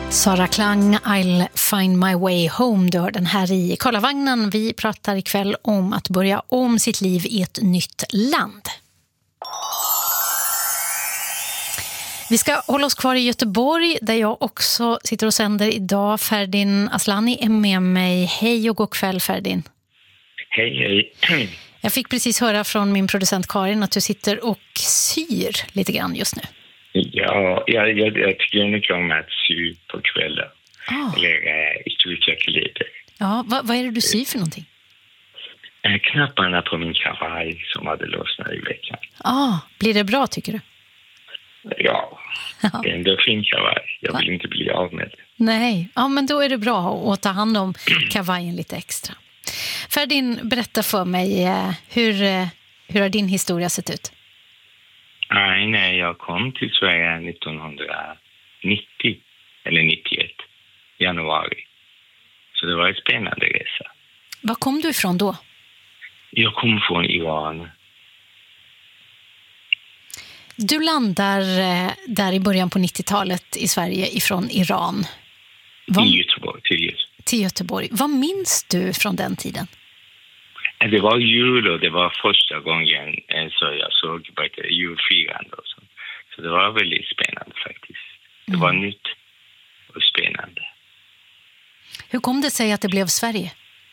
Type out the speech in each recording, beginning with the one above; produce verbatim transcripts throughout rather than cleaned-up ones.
Sara Klang, I'll find my way home. Du hör den här i Karlavagnen. Vi pratar ikväll om att börja om sitt liv i ett nytt land. Vi ska hålla oss kvar i Göteborg där jag också sitter och sänder idag. Ferdin Aslani är med mig. Hej och god kväll, Ferdin. Hej, hej. Jag fick precis höra från min producent Karin att du sitter och syr lite grann just nu. Ja, jag, jag, jag tycker mycket om att sy på kvällen. Ah. Eller äh, stryka kläder. Ja, vad, vad är det du syr för någonting? Äh, knapparna på min kavaj som hade lossnat i veckan. Ah, blir det bra tycker du? Ja, det är ändå fin kavaj. Jag vill inte bli av med det. Nej, ja, men då är det bra att ta hand om kavajen lite extra. Ferdin, berätta för mig, hur, hur har din historia sett ut? Nej, nej, jag kom till Sverige nittonhundranittio eller nittioett, januari. Så det var en spännande resa. Var kom du ifrån då? Jag kom från Iran. Du landar där i början på nittiotalet i Sverige ifrån Iran. Vad, I Göteborg, till Göteborg. Till Göteborg. Vad minns du från den tiden? Det var jul och det var första gången så jag såg julfirande och så. Så det var väldigt spännande faktiskt. Det mm. var nytt och spännande. Hur kom det sig att det blev Sverige?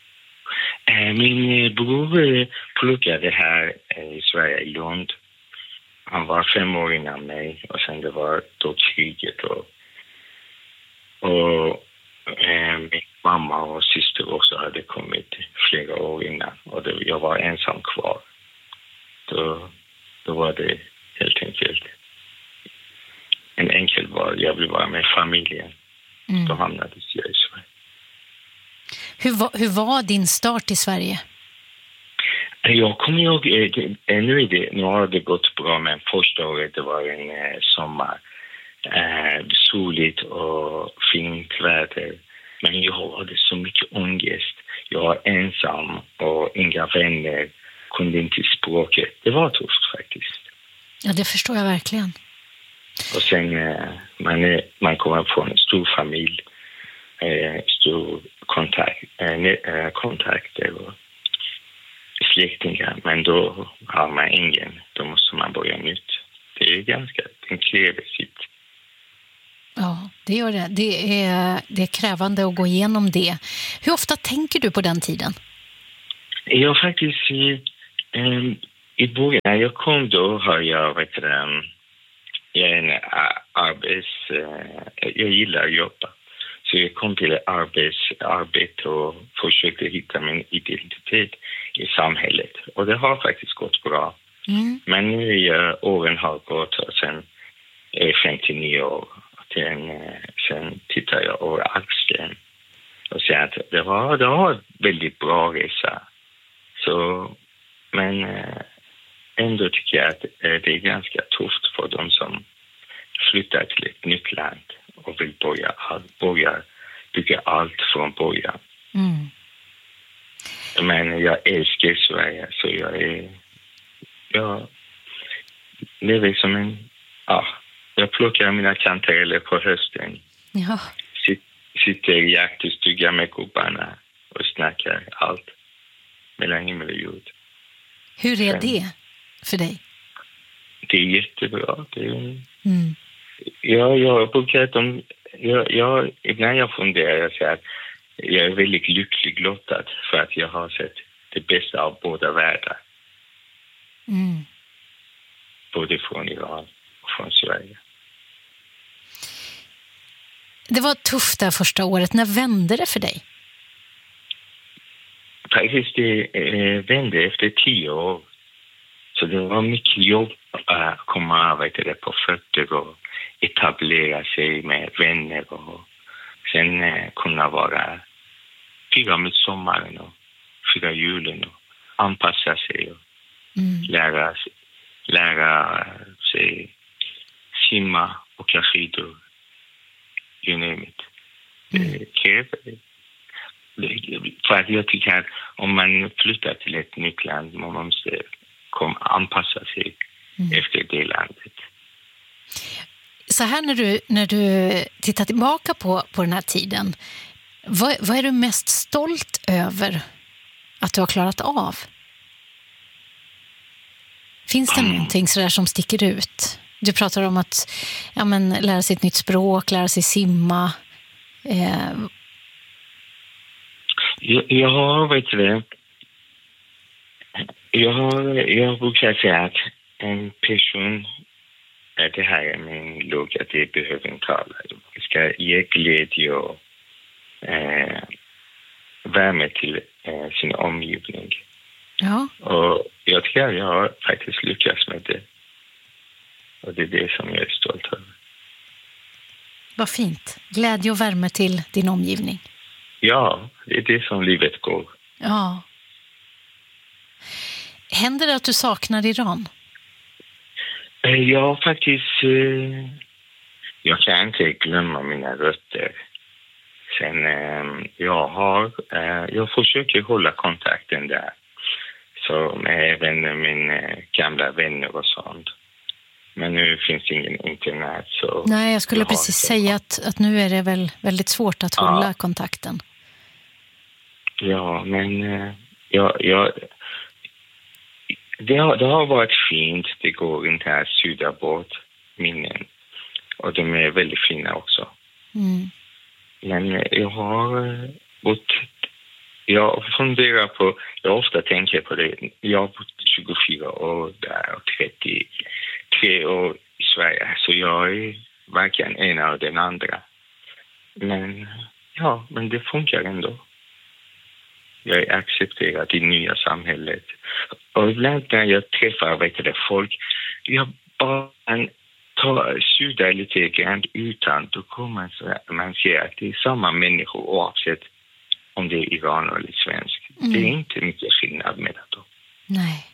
Min bror pluggade här i Sverige i Lund. Han var fem år innan mig och sen det var då kriget och, och eh, min mamma och syster också hade kommit flera år innan och det, jag var ensam kvar. Då, då var det helt enkelt en enkel val. Jag vill vara med familjen. Mm. Då hamnade jag i Sverige. Hur var, hur var din start i Sverige? Jag kommer ihåg, nu, är det, nu har det gått bra, men första året det var en eh, sommar. Eh, soligt och fint väder. Men jag hade så mycket ångest. Jag var ensam och inga vänner. Kunde inte språket. Det var tufft faktiskt. Ja, det förstår jag verkligen. Och sen eh, man, är, man kommer från en stor familj. Eh, stor kontakt, eh, kontakter och släktingar, men då har man ingen. Då måste man börja nytt. Det är ganska, det kräver sitt. Ja, det gör det. Det är, det är krävande att gå igenom det. Hur ofta tänker du på den tiden? Jag faktiskt i, um, i början, när jag kom då har jag, vet du, jag är en arbets, uh, jag gillar att jobba. Så jag kom till arbets, arbete och försökte hitta min identitet i samhället. Och det har faktiskt gått bra. Mm. Men nu är åren har gått och sen är jag femtionio år. Sen, sen tittar jag över axeln och säger att det var, det var väldigt bra resa. Så, men ändå tycker jag att det är ganska tufft för de som flyttar till ett nytt land och vill börja, börja bygga allt från början. Mm. Men jag älskar Sverige, så jag är... Jag lever som en... Ja, jag plockar mina kantareller på hösten. Ja. Sitter i jaktstugan med gubbarna och snackar allt mellan himmel och jord. Hur är Sen, det för dig? Det är jättebra. Det är... Mm. Ja, jag brukar de, jag, jag, ibland jag funderar jag säger att jag är väldigt lycklig lottad för att jag har sett det bästa av båda världar. Mm. Både från Iran och från Sverige. Det var tufft där första året. När vände det för dig? Faktiskt det eh, vände efter tio år. Så det var mycket jobb att komma arbeta på fötter och etablera sig med vänner och sen eh, kunna vara fira med sommaren och fira julen och anpassa sig och mm. lära, lära sig simma och skidor. You name it. Mm. Det kräver det. För att jag tycker att om man flyttar till ett nytt land man måste kom, anpassa sig mm. efter det landet. så här när du, när du tittar tillbaka på, på den här tiden, vad, vad är du mest stolt över att du har klarat av? Finns det mm. någonting sådär som sticker ut? Du pratar om att ja, men, lära sig ett nytt språk, lära sig simma. Eh... Jag, jag har, vet du det, jag har, jag brukar säga att en person, det här är min logik, att det behöver inte tala. Det ska ge glädje och eh, värme till eh, sin omgivning. Ja. Och jag tycker att jag har faktiskt lyckats med det. Och det är det som jag är stolt över. Vad fint. Glädje och värme till din omgivning. Ja, det är det som livet går. Ja. Händer det att du saknar Iran? Jag faktiskt... Eh, jag kan inte glömma mina rötter. Sen eh, jag har... Eh, jag försöker hålla kontakten där. Så med även mina gamla vänner och sånt. Men nu finns det ingen internet. Så nej, jag skulle jag precis säga att, att nu är det väl väldigt svårt att hålla ja. kontakten. Ja, men eh, jag... jag Det har, det har varit fint. Det går inte att sudda bort minnen. Och de är väldigt fina också. Mm. Men jag har bott... Jag funderar på... Jag ofta tänker på det. Jag har bott tjugofyra år där och trettiotre år i Sverige. Så jag är varken en av den andra. Men ja, men det funkar ändå. Jag är accepterad i nya samhället. Och ibland när jag träffar vet du, folk, jag bara tar sudda lite grann utan, då kommer man se att det är samma människor oavsett om det är Iran eller svensk. Mm. Det är inte mycket skillnad med det då. Nej.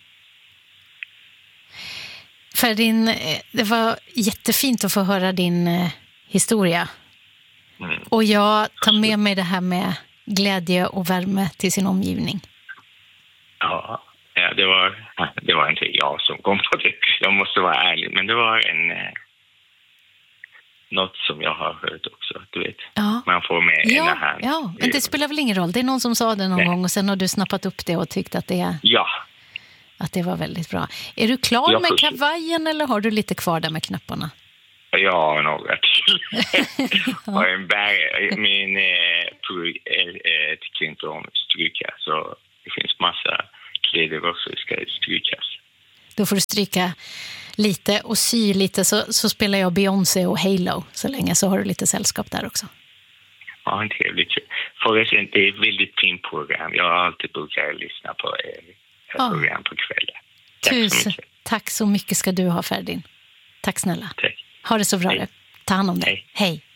Ferdin, det var jättefint att få höra din eh, historia. Mm. Och jag tar med mig det här med glädje och värme till sin omgivning. Ja, ja det, var, det var inte jag som kom på det. Jag måste vara ärlig. Men det var en eh, något som jag har hört också. Du vet, ja. Man får med ja, ena hand. Ja, men det spelar väl ingen roll. Det är någon som sa det någon Nej. gång och sen har du snappat upp det och tyckt att det, ja. att det var väldigt bra. Är du klar jag med förstår. kavajen eller har du lite kvar där med knapparna? Ja, några till. Och en bär, min eh, tycker inte om stryka. Så det finns massa kläder också som ska strykas. Då får du stryka lite och sy lite. Så, så spelar jag Beyoncé och Halo så länge, så har du lite sällskap där också. Ja, trevligt. Förresten, det är ett väldigt fint program. Jag har alltid brukat lyssna på er ja. program på kvällen. Tack Tusen. så mycket. Tack så mycket ska du ha, Ferdin. Tack snälla. Tack. Ha det så bra. Hej. Ta hand om dig. Hej. Hej.